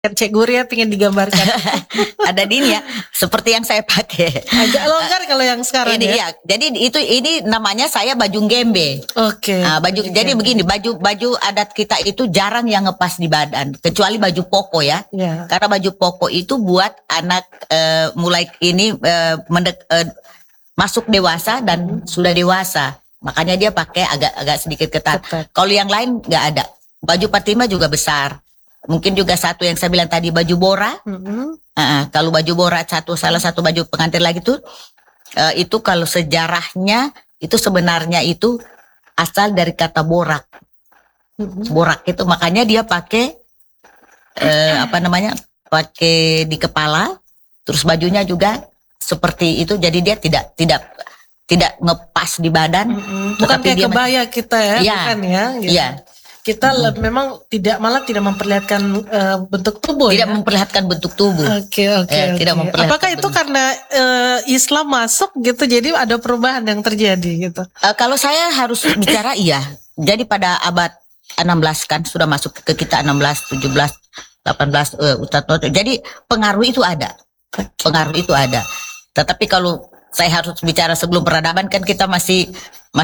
Cek Guria pengen digambarkan. Ada din ya, seperti yang saya pakai. Agak longgar kalau yang sekarang Ini ya. ya, jadi ini namanya saya baju gembe. Oke. Baju jadi begini, baju adat kita itu jarang yang ngepas di badan, kecuali baju poko ya. Ya. Karena baju poko itu buat anak mulai ini masuk dewasa dan sudah dewasa. Makanya dia pakai agak sedikit ketat. Kalau yang lain nggak ada. Baju Fatimah juga besar. Mungkin juga satu yang saya bilang tadi baju bora. Kalau baju bora salah satu baju pengantin lagi tuh itu kalau sejarahnya itu sebenarnya itu asal dari kata borak. Borak itu makanya dia pakai pakai di kepala, terus bajunya juga seperti itu, jadi dia tidak ngepas di badan. Bukan kayak kebaya kita ya, bukan ya? Gitu. Iya. Kita memang tidak memperlihatkan bentuk tubuh. Tidak ya? memperlihatkan bentuk tubuh. Oke. Tidak memperlihatkan. Apakah itu karena Islam masuk gitu, jadi ada perubahan yang terjadi gitu? Kalau saya harus bicara iya. Jadi pada abad 16 kan sudah masuk ke kita 16, 17, 18 jadi pengaruh itu ada. Pengaruh itu ada. Tetapi kalau saya harus bicara sebelum peradaban kan kita masih